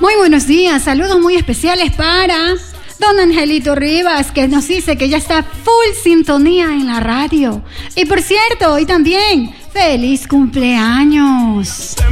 Muy buenos días, saludos muy especiales para don Angelito Rivas, que nos dice que ya está full sintonía en la radio. Y por cierto, hoy también, ¡feliz cumpleaños!